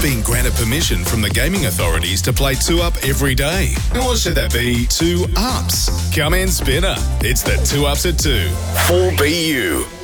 been granted permission from the gaming authorities to play 2UP every day. Or should that be 2 ups? Come in, Spinner. It's the 2 Ups at 2. 4BU.